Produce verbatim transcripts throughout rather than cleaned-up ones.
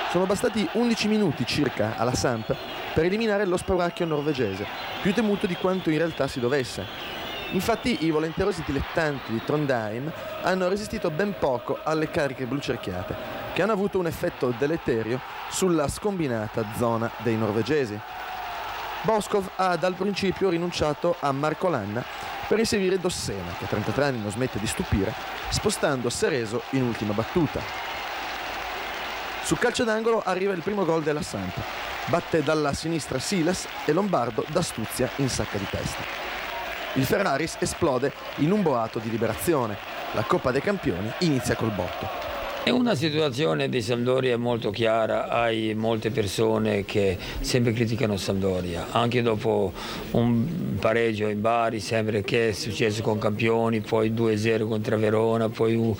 Sono bastati undici minuti circa alla Samp per eliminare lo spauracchio norvegese, più temuto di quanto in realtà si dovesse. Infatti i volenterosi dilettanti di Trondheim hanno resistito ben poco alle cariche blucerchiate, che hanno avuto un effetto deleterio sulla scombinata zona dei norvegesi. Boskov ha dal principio rinunciato a Marco Lanna per inseguire Dossena, che a trentatré anni non smette di stupire, spostando Cerezo in ultima battuta. Sul calcio d'angolo arriva il primo gol della Samp. Batte dalla sinistra Siles e Lombardo d'astuzia in sacca di testa. Il Ferraris esplode in un boato di liberazione. La Coppa dei Campioni inizia col botto. È una situazione di Sampdoria molto chiara, hai molte persone che sempre criticano Sampdoria, anche dopo un pareggio in Bari, sembra che è successo con Campioni, poi due a zero contro Verona, poi un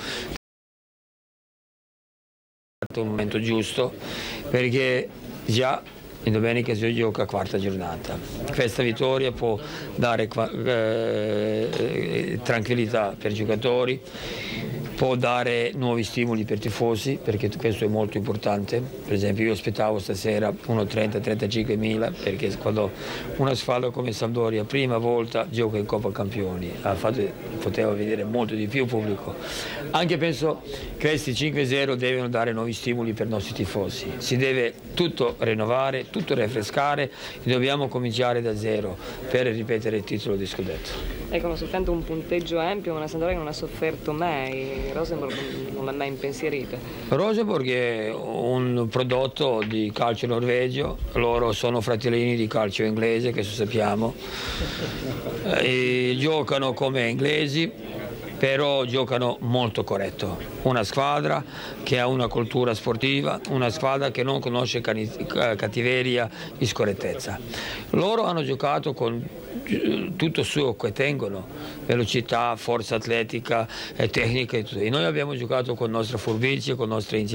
un momento giusto, perché già in domenica si gioca quarta giornata. Questa vittoria può dare eh, tranquillità per i giocatori, può dare nuovi stimoli per i tifosi, perché questo è molto importante. Per esempio io aspettavo stasera uno trenta trentacinque mila, perché quando una squadra come Sampdoria prima volta gioca in Coppa Campioni ha fatto, poteva vedere molto di più pubblico. Anche penso che questi cinque a zero devono dare nuovi stimoli per i nostri tifosi. Si deve tutto rinnovare, tutto rinfrescare e dobbiamo cominciare da zero per ripetere il titolo di scudetto. Ecco, ma soltanto un punteggio ampio, una Sampdoria che non ha sofferto mai. Rosenborg non l'ha mai impensierita. Rosenborg è un prodotto di calcio norvegio, loro sono fratellini di calcio inglese, questo sappiamo, e giocano come inglesi, però giocano molto corretto. Una squadra che ha una cultura sportiva, una squadra che non conosce cattiveria e scorrettezza. Loro hanno giocato con tutto su che tengono, velocità, forza atletica, tecnica e tutto. E noi abbiamo giocato con nostra furbizia, con nostra